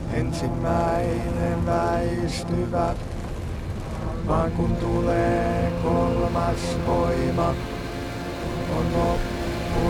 ensimmäinen väistyvä, vaan kun tulee kolmas voima, on loppu.